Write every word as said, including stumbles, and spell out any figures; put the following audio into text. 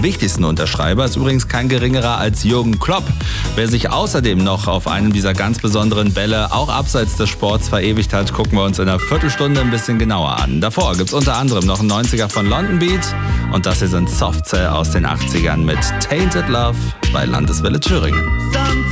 wichtigsten Unterschreiber ist übrigens kein geringerer als Jürgen Klopp. Wer sich außerdem noch auf einem dieser ganz besonderen Bälle auch abseits des Sports verewigt hat, gucken wir uns in einer Viertelstunde ein bisschen genauer an. Davor gibt's unter anderem noch einen neunziger von London Beat und das hier sind Soft Cell aus den achtzigern mit Tainted Love bei Landeswelle Thüringen.